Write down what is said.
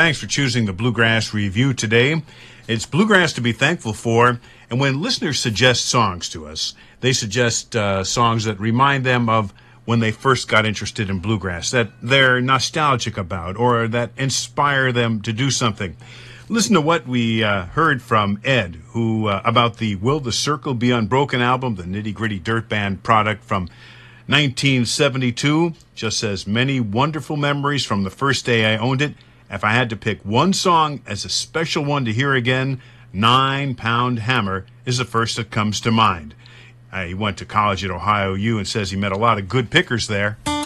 thanks for choosing the Bluegrass Review today. It's bluegrass to be thankful for, and when listeners suggest songs to us, they suggest songs that remind them of when they first got interested in bluegrass, that they're nostalgic about, or that inspire them to do something. Listen to what we heard from Ed, who about the Will the Circle Be Unbroken album, the Nitty Gritty Dirt Band product from 1972. Just says, many wonderful memories from the first day I owned it. If I had to pick one song as a special one to hear again, 9-Pound Hammer is the first that comes to mind. He went to college at Ohio U and says he met a lot of good pickers there.